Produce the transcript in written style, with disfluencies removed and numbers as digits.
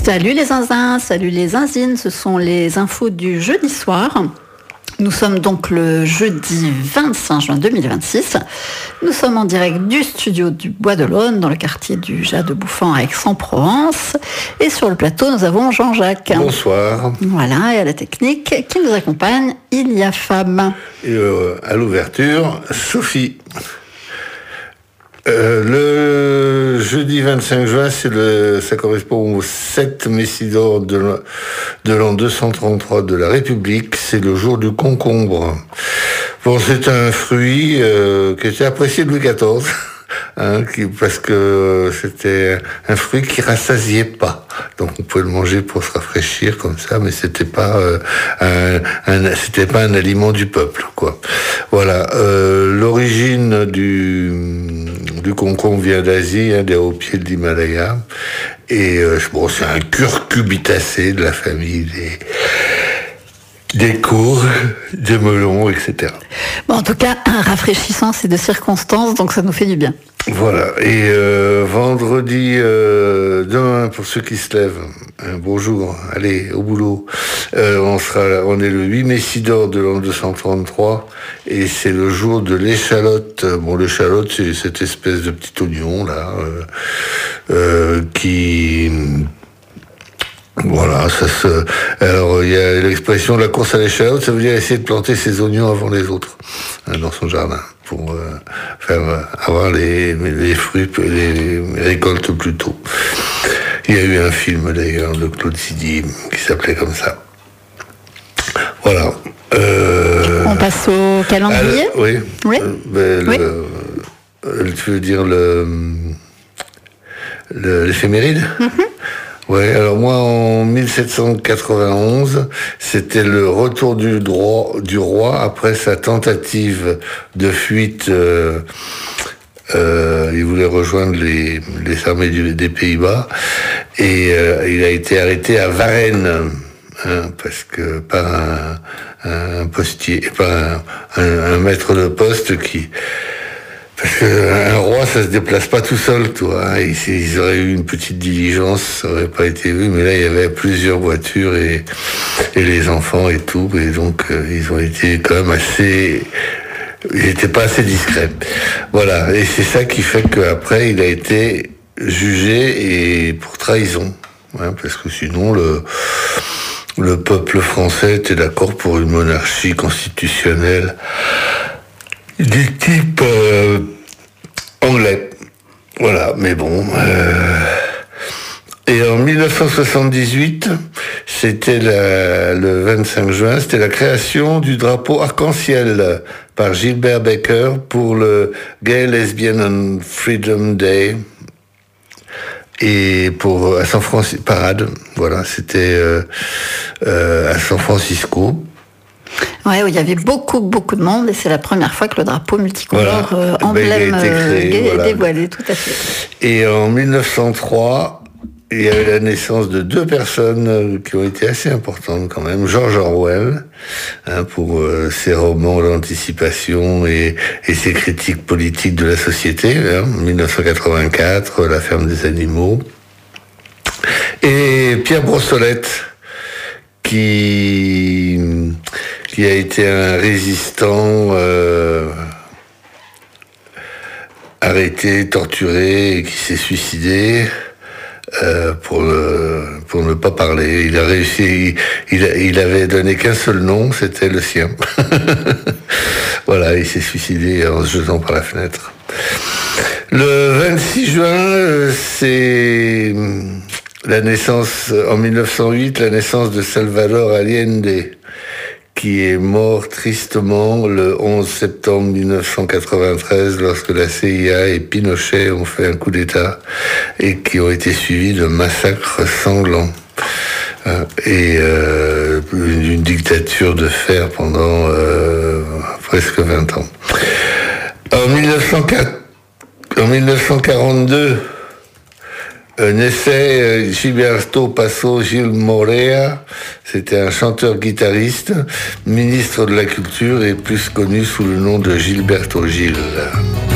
Salut les zinzins, salut les zinzines, ce sont les infos du jeudi soir. Nous sommes donc le jeudi 25 juin 2026. Nous sommes en direct du studio du Bois de l'Aune, dans le quartier du Jas de Bouffan à Aix-en-Provence. Et sur le plateau, nous avons Jean-Jacques. Bonsoir. Voilà, et à la technique qui nous accompagne, il y a Fab. Et à l'ouverture, Sophie. Le jeudi 25 juin, ça correspond au 7 Messidor de l'an 233 de la République. C'est le jour du concombre. Bon, c'est un fruit qui était apprécié de Louis XIV, parce que c'était un fruit qui rassasiait pas. Donc on pouvait le manger pour se rafraîchir comme ça, mais c'était pas c'était pas un aliment du peuple, quoi. Voilà. L'origine du concombre vient d'Asie, des hauts pieds de l'Himalaya, et c'est un curcubitacé de la famille des courges, des melons, etc. Bon, en tout cas, un rafraîchissant, c'est de circonstance, donc ça nous fait du bien. Voilà, et vendredi, demain, pour ceux qui se lèvent, un beau jour, allez, au boulot, on est le 8 Messidor de l'an 233, et c'est le jour de l'échalote. Bon, l'échalote, c'est cette espèce de petit oignon, là, qui... Voilà, alors il y a l'expression la course à l'échalote, ça veut dire essayer de planter ses oignons avant les autres, dans son jardin, pour avoir les fruits, les récoltes plus tôt. Il y a eu un film d'ailleurs de Claude Zidi qui s'appelait comme ça. Voilà. On passe au calendrier. Oui. Oui. Tu veux dire l'éphéméride? Oui, alors moi, en 1791, c'était le retour du roi après sa tentative de fuite. Il voulait rejoindre les armées des Pays-Bas, et il a été arrêté à Varennes, parce que par un postier, par un maître de poste qui... Parce qu'un roi, ça se déplace pas tout seul, toi. Ils auraient eu une petite diligence, ça aurait pas été vu, mais là, il y avait plusieurs voitures et les enfants et tout, et donc ils ont été quand même ils étaient pas assez discrets. Voilà, et c'est ça qui fait qu'après, il a été jugé et pour trahison, parce que sinon, le peuple français était d'accord pour une monarchie constitutionnelle du type anglais. Voilà, mais bon. Et en 1978, c'était le 25 juin, c'était la création du drapeau arc-en-ciel par Gilbert Baker pour le Gay Lesbian and Freedom Day. Et à San Francisco, parade, voilà, c'était à San Francisco. Ouais, où il y avait beaucoup de monde, et c'est la première fois que le drapeau multicolore emblème gay est dévoilé, tout à fait. Et en 1903, il y a eu la naissance de deux personnes qui ont été assez importantes quand même. George Orwell, pour ses romans d'anticipation et ses critiques politiques de la société, 1984, La ferme des animaux. Et Pierre Brossolette, qui a été un résistant arrêté, torturé, et qui s'est suicidé pour ne pas parler. Il a réussi, il avait donné qu'un seul nom, c'était le sien. Voilà, il s'est suicidé en se jetant par la fenêtre. Le 26 juin, c'est la naissance, en 1908, la naissance de Salvador Allende, qui est mort tristement le 11 septembre 1993 lorsque la CIA et Pinochet ont fait un coup d'État et qui ont été suivis de massacres sanglants et d'une dictature de fer pendant presque 20 ans. En 1942, naissait Gilberto Passo Gil Morea. C'était un chanteur-guitariste, ministre de la Culture et plus connu sous le nom de Gilberto Gil.